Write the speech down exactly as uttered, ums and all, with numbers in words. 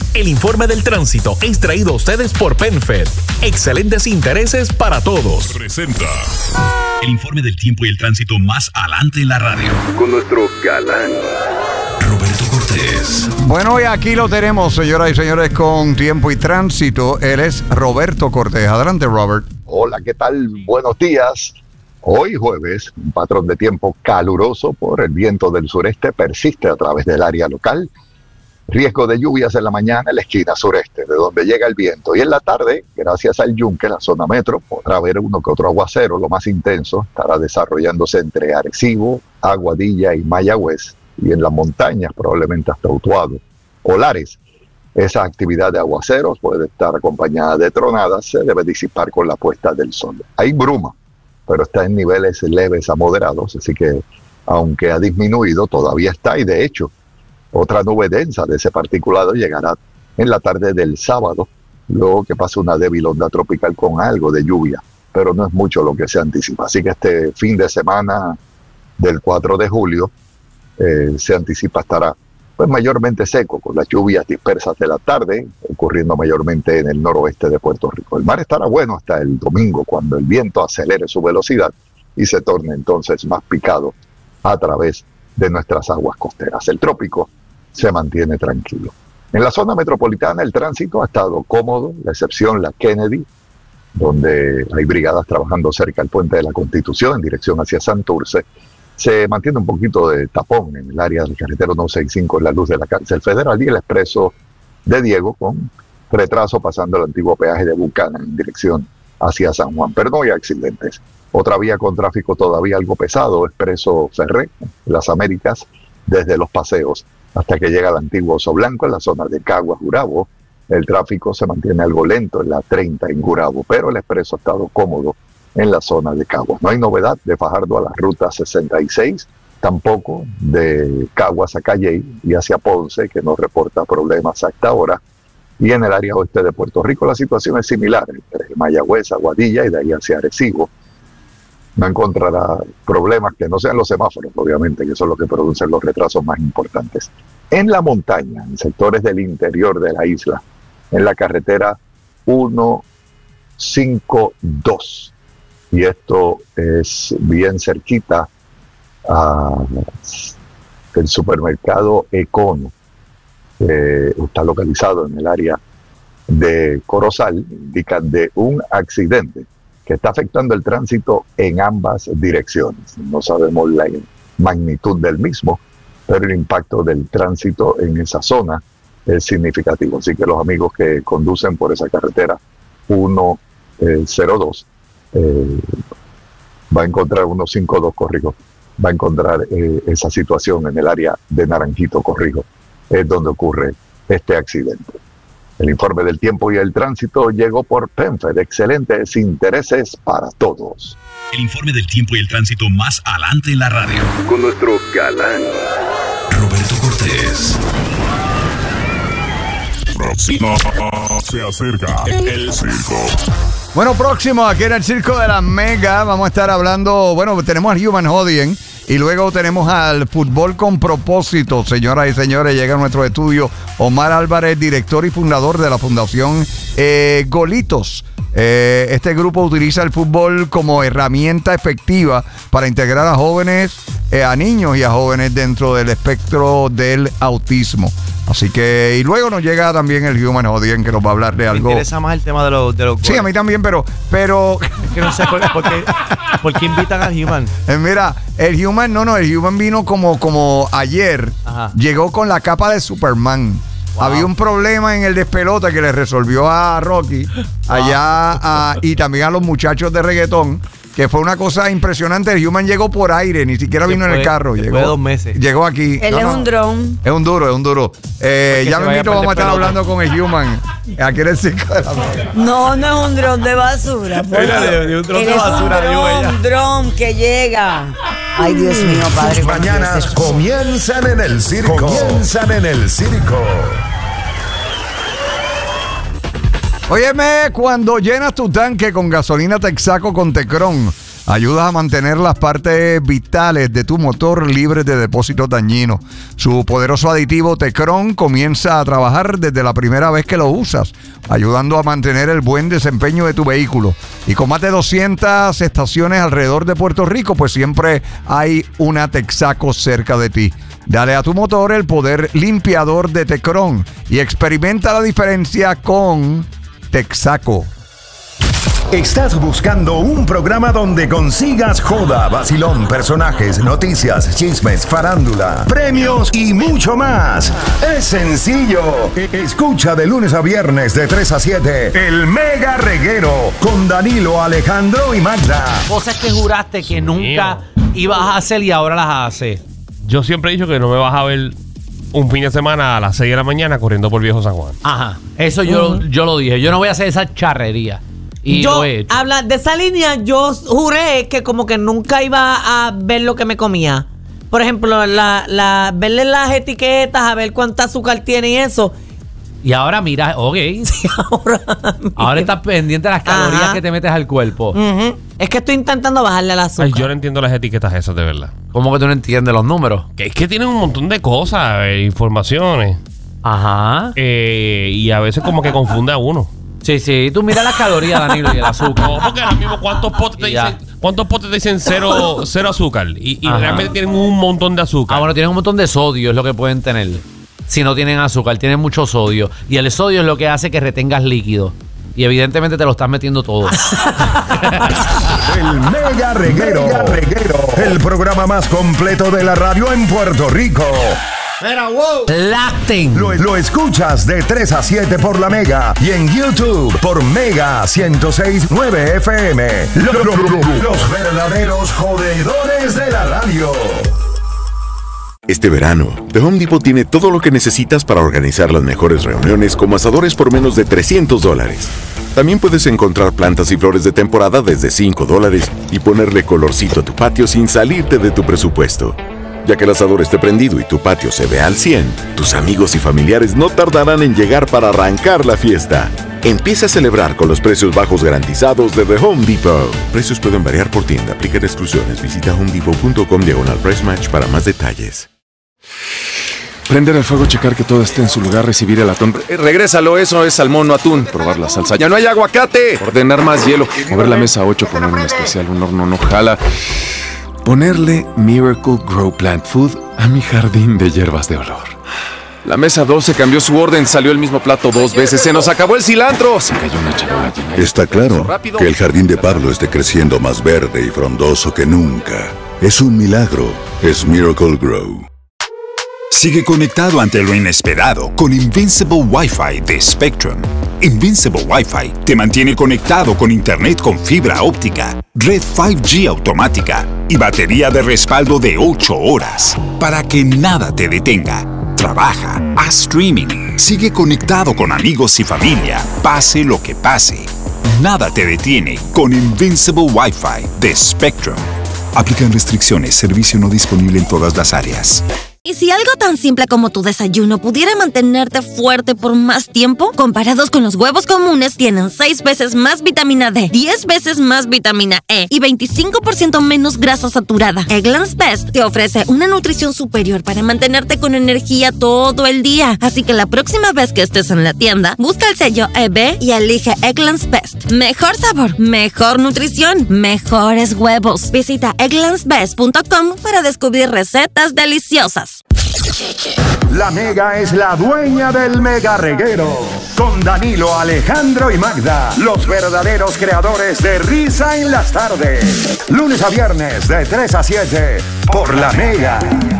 El informe del tránsito es traído a ustedes por PenFed. Excelentes intereses para todos. Presenta el informe del tiempo y el tránsito más adelante en la radio. Con nuestro galán Roberto Cortés. Bueno, y aquí lo tenemos, señoras y señores, con tiempo y tránsito. Él es Roberto Cortés. Adelante, Robert. Hola, ¿qué tal? Buenos días. Hoy jueves, un patrón de tiempo caluroso por el viento del sureste persiste a través del área local. Riesgo de lluvias en la mañana en la esquina sureste, de donde llega el viento. Y en la tarde, gracias al yunque, la zona metro, podrá haber uno que otro aguacero. Lo más intenso estará desarrollándose entre Arecibo, Aguadilla y Mayagüez. Y en las montañas, probablemente hasta Utuado o Lares. Esa actividad de aguaceros puede estar acompañada de tronadas, se debe disipar con la puesta del sol. Hay bruma, pero está en niveles leves a moderados, así que aunque ha disminuido, todavía está. Y de hecho, otra nube densa de ese particulado llegará en la tarde del sábado, luego que pase una débil onda tropical con algo de lluvia, pero no es mucho lo que se anticipa. Así que este fin de semana del cuatro de julio eh, se anticipa estará pues mayormente seco, con las lluvias dispersas de la tarde, ocurriendo mayormente en el noroeste de Puerto Rico. El mar estará bueno hasta el domingo, cuando el viento acelere su velocidad y se torne entonces más picado a través de nuestras aguas costeras. El trópico se mantiene tranquilo. En la zona metropolitana el tránsito ha estado cómodo, la excepción la Kennedy, donde hay brigadas trabajando cerca del puente de la Constitución en dirección hacia Santurce. Se mantiene un poquito de tapón en el área del carretero no sesenta y cinco en la luz de la cárcel federal y el expreso de Diego con retraso pasando el antiguo peaje de Buchanan en dirección hacia San Juan, pero no hay accidentes. Otra vía con tráfico todavía algo pesado, expreso Ferré, Las Américas, desde Los Paseos hasta que llega al antiguo Oso Blanco en la zona de Caguas, Gurabo. El tráfico se mantiene algo lento en la treinta en Gurabo, pero el expreso ha estado cómodo en la zona de Caguas. No hay novedad de Fajardo a la ruta sesenta y seis, tampoco de Caguas a Calley y hacia Ponce, que no reporta problemas hasta ahora. Y en el área oeste de Puerto Rico la situación es similar, entre Mayagüez, Aguadilla y de ahí hacia Arecibo. No encontrará problemas que no sean los semáforos, obviamente, que son los que producen los retrasos más importantes. En la montaña, en sectores del interior de la isla, en la carretera ciento cincuenta y dos, y esto es bien cerquita a el supermercado Econo, que está localizado en el área de Corozal, indican de un accidente que está afectando el tránsito en ambas direcciones. No sabemos la magnitud del mismo, pero el impacto del tránsito en esa zona es significativo. Así que los amigos que conducen por esa carretera ciento dos, eh, va a encontrar ciento cincuenta y dos, corrijo, va a encontrar eh, esa situación en el área de Naranjito, corrijo, es donde ocurre este accidente. El informe del tiempo y el tránsito llegó por PenFed. Excelentes intereses para todos. El informe del tiempo y el tránsito más adelante en la radio. con nuestro galán Roberto Cortés. Próximo se acerca el circo. Bueno, próximo aquí en el Circo de la Mega vamos a estar hablando, bueno, tenemos al Human Hodien y luego tenemos al Fútbol con Propósito. Señoras y señores, llega a nuestro estudio Omar Álvarez, director y fundador de la Fundación eh, Golitos. Eh, este grupo utiliza el fútbol como herramienta efectiva para integrar a jóvenes, eh, a niños y a jóvenes dentro del espectro del autismo. Así que, y luego nos llega también el Human Hodien, que nos va a hablar de algo. Me interesa más el tema de los de los Sí, a mí también, pero pero es que no sé por, por, qué, por qué invitan al Human. Eh, mira, el Human, no, no, el Human vino como, como ayer. Ajá. Llegó con la capa de Superman. Wow. Había un problema en el despelota que le resolvió a Rocky wow. allá a, y también a los muchachos de reggaetón, que fue una cosa impresionante. El Human llegó por aire, ni siquiera vino fue, en el carro. Llegó de dos meses. Llegó aquí. Él no, es no, un dron. Es un duro, es un duro. Eh, ya me invito, vamos a estar pelota. hablando con el Human. Aquí en el Circo de la Mega. No, no es un dron de basura. Mira, de, de un dron Él de basura. Es un dron, un dron que llega. Ay, Dios mío, padre. Sus mañanas comienzan en el circo. Comienzan en el circo. Óyeme, cuando llenas tu tanque con gasolina Texaco con Tecron, Ayudas a mantener las partes vitales de tu motor libres de depósitos dañinos. Su poderoso aditivo Tecron comienza a trabajar desde la primera vez que lo usas, ayudando a mantener el buen desempeño de tu vehículo. Y con más de doscientas estaciones alrededor de Puerto Rico, pues siempre hay una Texaco cerca de ti. Dale a tu motor el poder limpiador de Tecron y experimenta la diferencia con Texaco. ¿Estás buscando un programa donde consigas joda, vacilón, personajes, noticias, chismes, farándula, premios y mucho más? Es sencillo. E- Escucha de lunes a viernes de tres a siete El Mega Reguero con Danilo, Alejandro y Magda. Cosas que juraste que nunca ibas a hacer y ahora las haces. Yo siempre he dicho que no me vas a ver un fin de semana a las seis de la mañana corriendo por Viejo San Juan. Ajá, eso yo, uh-huh. yo lo dije. Yo no voy a hacer esa charrería. Y yo, lo he hecho. Habla de esa línea, yo juré que como que nunca iba a ver lo que me comía. Por ejemplo, la, la, verle las etiquetas, a ver cuánta azúcar tiene y eso. Y ahora mira, ok. Sí, ahora, mira. Ahora estás pendiente de las calorías Ajá. que te metes al cuerpo. Uh-huh. Es que estoy intentando bajarle al azúcar. Ay, yo no entiendo las etiquetas esas, de verdad. ¿Cómo que tú no entiendes los números? Que es que tienen un montón de cosas, eh, informaciones. Ajá. Eh, y a veces como que confunde a uno. Sí, sí. Tú mira las calorías, Danilo, y el azúcar. No, porque ahora mismo cuántos potes te dicen, cuántos potes te dicen cero, cero azúcar. Y, y realmente tienen un montón de azúcar. Ah, bueno, tienen un montón de sodio, es lo que pueden tener. Si no tienen azúcar, tienen mucho sodio. Y el sodio es lo que hace que retengas líquido. Y evidentemente te lo estás metiendo todo. El Mega Reguero. Mega Reguero. El programa más completo de la radio en Puerto Rico. Mira, wow. Lacten. Lo, lo escuchas de tres a siete por la Mega y en YouTube por Mega ciento seis punto nueve F M. Lo, lo, lo, lo, los verdaderos jodedores de la radio. Este verano, The Home Depot tiene todo lo que necesitas para organizar las mejores reuniones como asadores por menos de trescientos dólares. También puedes encontrar plantas y flores de temporada desde cinco dólares y ponerle colorcito a tu patio sin salirte de tu presupuesto. Ya que el asador esté prendido y tu patio se vea al cien, tus amigos y familiares no tardarán en llegar para arrancar la fiesta. Empieza a celebrar con los precios bajos garantizados de The Home Depot. Precios pueden variar por tienda. Aplican exclusiones. Visita homedepot punto com diagonal price match para más detalles. Prender el fuego, checar que todo esté en su lugar, recibir el atún. Eh, regrésalo, eso es salmón, no atún. Probar la salsa. ¡Ya no hay aguacate! Ordenar más hielo. Mover la mesa ocho, poner un especial, un horno no jala. Ponerle Miracle Grow Plant Food a mi jardín de hierbas de olor. La mesa doce cambió su orden, salió el mismo plato dos veces. ¡Se nos acabó el cilantro! Se cayó una charola llena. Está claro que el jardín de Pablo esté creciendo más verde y frondoso que nunca. Es un milagro. Es Miracle Grow. Sigue conectado ante lo inesperado con Invincible Wi-Fi de Spectrum. Invincible Wi-Fi te mantiene conectado con internet con fibra óptica, red cinco G automática y batería de respaldo de ocho horas para que nada te detenga. Trabaja, haz streaming, sigue conectado con amigos y familia, pase lo que pase. Nada te detiene con Invincible Wi-Fi de Spectrum. Aplican restricciones, servicio no disponible en todas las áreas. ¿Y si algo tan simple como tu desayuno pudiera mantenerte fuerte por más tiempo? Comparados con los huevos comunes, tienen seis veces más vitamina D, diez veces más vitamina E y veinticinco por ciento menos grasa saturada. Eggland's Best te ofrece una nutrición superior para mantenerte con energía todo el día. Así que la próxima vez que estés en la tienda, busca el sello E B y elige Eggland's Best. Mejor sabor, mejor nutrición, mejores huevos. Visita egglands best punto com para descubrir recetas deliciosas. La Mega es la dueña del Mega Reguero. Con Danilo, Alejandro y Magda, los verdaderos creadores de risa en las tardes. Lunes a viernes de tres a siete por la Mega.